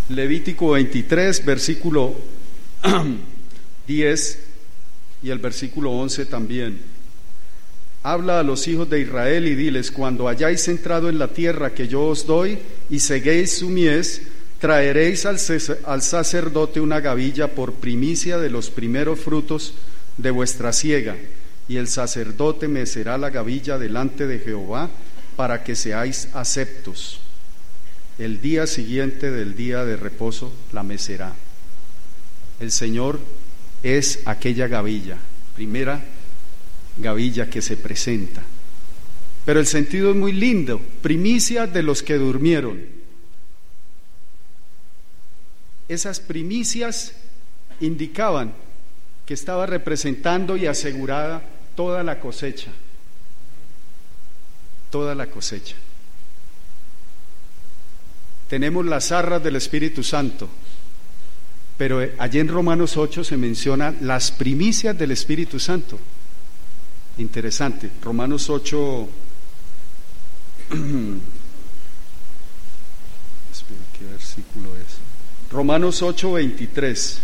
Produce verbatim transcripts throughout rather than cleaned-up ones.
Levítico veintitrés, versículo diez y el versículo once también. Habla a los hijos de Israel y diles: cuando hayáis entrado en la tierra que yo os doy y seguéis su mies, traeréis al, al sacerdote una gavilla por primicia de los primeros frutos de vuestra siega, y el sacerdote mecerá la gavilla delante de Jehová para que seáis aceptos. El día siguiente del día de reposo la mecerá. El Señor es aquella gavilla, primera gavilla que se presenta. Pero el sentido es muy lindo: primicia de los que durmieron. Esas primicias indicaban que estaba representando y asegurada toda la cosecha, toda la cosecha. Tenemos las arras del Espíritu Santo, pero allí en Romanos ocho se menciona las primicias del Espíritu Santo. Interesante. Romanos ocho, espera, ¿qué versículo es? Romanos ocho, veintitrés.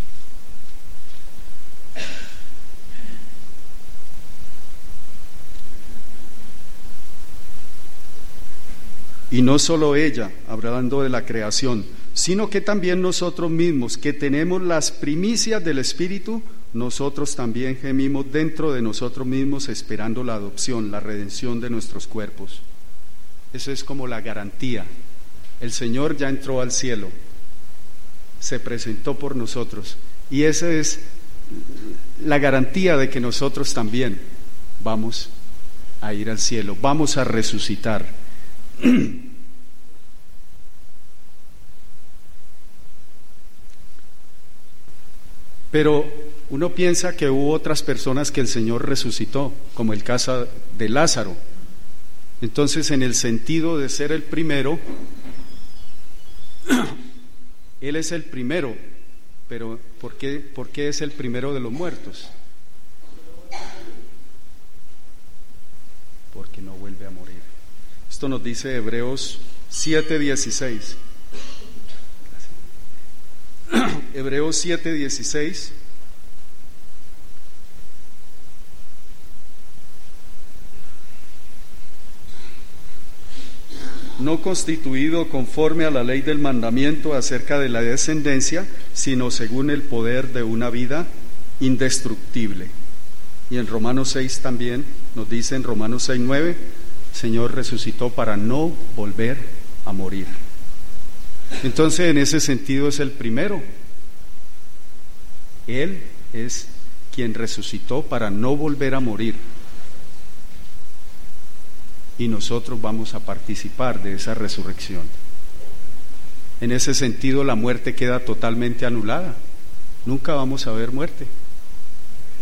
Y no solo ella, hablando de la creación, sino que también nosotros mismos, que tenemos las primicias del Espíritu, nosotros también gemimos dentro de nosotros mismos esperando la adopción, la redención de nuestros cuerpos. Eso es como la garantía. El Señor ya entró al cielo, se presentó por nosotros, y esa es la garantía de que nosotros también vamos a ir al cielo, vamos a resucitar. Pero uno piensa que hubo otras personas que el Señor resucitó, como el caso de Lázaro. Entonces, en el sentido de ser el primero, Él es el primero, pero ¿por qué, por qué es el primero de los muertos? Porque no vuelve a morir. Esto nos dice Hebreos siete dieciséis. Hebreos siete dieciséis. No constituido conforme a la ley del mandamiento acerca de la descendencia, sino según el poder de una vida indestructible. Y en Romanos seis también nos dice, en Romanos seis nueve, Señor resucitó para no volver a morir. Entonces, en ese sentido es el primero. Él es quien resucitó para no volver a morir. Y nosotros vamos a participar de esa resurrección. En ese sentido, la muerte queda totalmente anulada. Nunca vamos a ver muerte.